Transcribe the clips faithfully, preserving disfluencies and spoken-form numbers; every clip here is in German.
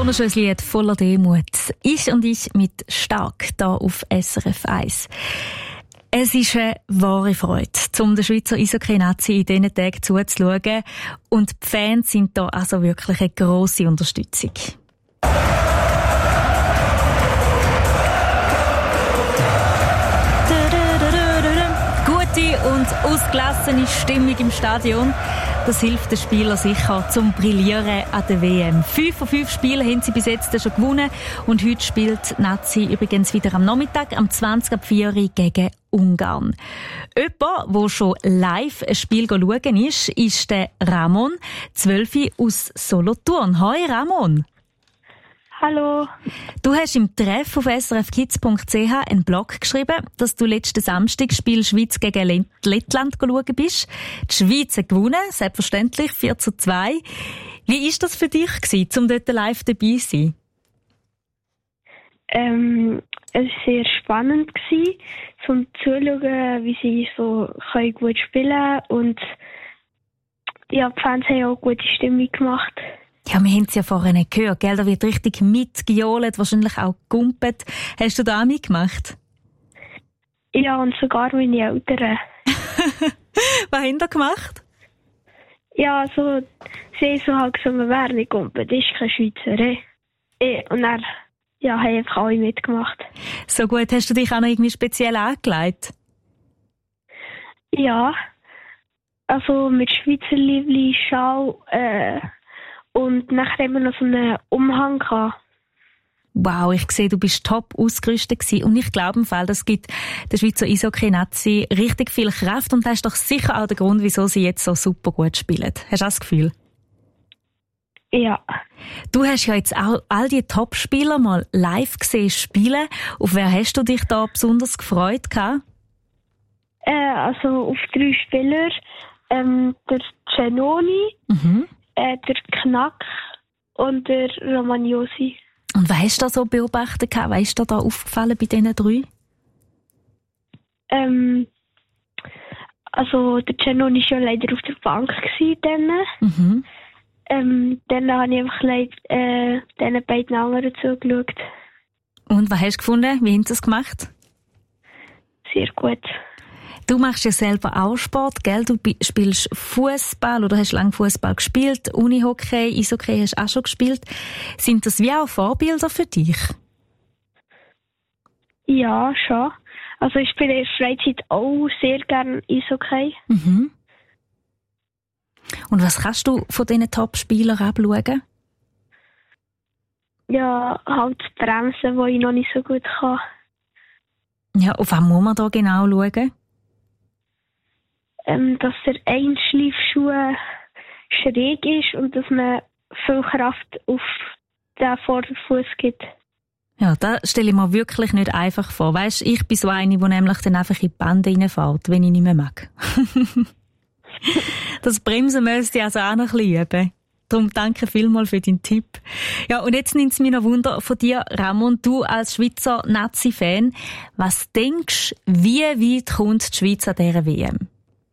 wunderschönes Lied voller Demut. Ich und ich mit Stark hier auf S R F eins. Es ist eine wahre Freude, um den Schweizer Eishockey-Nazi in diesen Tagen zuzuschauen. Und die Fans sind da also wirklich eine grosse Unterstützung. Gute und ausgelassene Stimmung im Stadion. Das hilft den Spielern sicher zum Brillieren an der W M. Fünf von fünf Spielen haben sie bis jetzt schon gewonnen. Und heute spielt Nazi übrigens wieder am Nachmittag, am zwanzig ab vier Uhr gegen Ungarn. Jemand, der schon live ein Spiel schauen ist, ist der Ramon, zwölf aus Solothurn. Hoi Ramon. Hallo. Du hast im Treff auf s r f kids punkt c h einen Blog geschrieben, dass du letzten Samstag Spiel Schweiz gegen Lettland schauen bist. Die Schweiz hat gewonnen, selbstverständlich, vier zu zwei. Wie war das für dich gewesen, um dort live dabei zu sein? Ähm, es war sehr spannend, gewesen, um zuzuschauen, wie sie so können gut spielen können. Und ja, die Fans haben auch gute Stimmung gemacht. Ja, wir haben es ja vorhin gehört, gell? Da wird richtig mitgejohlt, wahrscheinlich auch gegumpet. Hast du da auch mitgemacht? Ja, und sogar meine Eltern. Was haben die gemacht? Ja, so, sie haben so halt gesungen, wer nicht gumpet, ist kein Schweizer. Eh? Und dann, ja, haben einfach alle mitgemacht. So gut, hast du dich auch noch irgendwie speziell angelegt? Ja, also mit Schweizer Liebli, Schal, äh, und nachher haben wir noch so einen Umhang gehabt. Wow, ich sehe, du bist top ausgerüstet gewesen. Und ich glaube im Fall, das gibt der Schweizer Eishockey-Nazi richtig viel Kraft. Und das ist doch sicher auch der Grund, wieso sie jetzt so super gut spielen. Hast du das Gefühl? Ja. Du hast ja jetzt auch all die Top-Spieler mal live gesehen spielen. Auf wer hast du dich da besonders gefreut gehabt? Äh, also auf drei Spieler. Ähm, der Cenoni, mhm. äh, der Knack und der Romagnosi. Und was hast du da so beobachtet? Was ist dir da aufgefallen bei diesen drei? Ähm, also der Cenoni war ja leider auf der Bank gewesen, dann. Mhm. Ähm, dann habe ich einfach leid, äh, diesen beiden anderen zugeschaut. Und was hast du gefunden? Wie haben sie es gemacht? Sehr gut. Du machst ja selber auch Sport, gell? Du spielst Fußball oder hast lange Fußball gespielt, Unihockey, Eishockey hast du auch schon gespielt. Sind das wie auch Vorbilder für dich? Ja, schon. Also ich spiele in der Freizeit auch sehr gerne Eishockey. Mhm. Und was kannst du von diesen Top-Spielern abschauen? Ja, halt Bremsen, die ich noch nicht so gut kann. Ja, auf was muss man da genau schauen? Ähm, dass der Einschleifschuh schräg ist und dass man viel Kraft auf den Vorderfuß gibt. Ja, das stelle ich mir wirklich nicht einfach vor. Weisst, ich bin so eine, die nämlich dann einfach in die Bande reinfährt, wenn ich nicht mehr mag. Das Bremsen müsste ich also auch noch ein bisschen üben. Darum danke vielmals für deinen Tipp. Ja, und jetzt nimmt es mich noch Wunder von dir, Ramon, du als Schweizer Nazi-Fan. Was denkst du, wie weit kommt die Schweiz an dieser W M?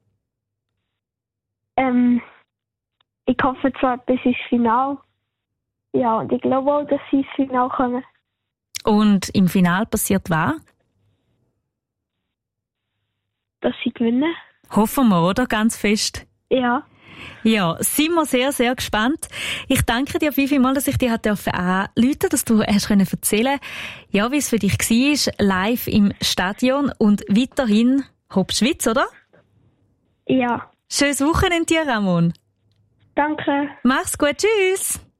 Ähm, ich hoffe zwar bis ins Finale. Ja, und ich glaube auch, dass sie ins Finale kommen. Und im Finale passiert was? Dass sie gewinnen. Hoffen wir, oder? Ganz fest. Ja. Ja, sind wir sehr, sehr gespannt. Ich danke dir vielmals, dass ich dir anrufen durfte, dass du hast erzählen konntest, ja, wie es für dich war, live im Stadion und weiterhin Hopp Schweiz, oder? Ja. Schönes Wochenende dir, Ramon. Danke. Mach's gut, tschüss.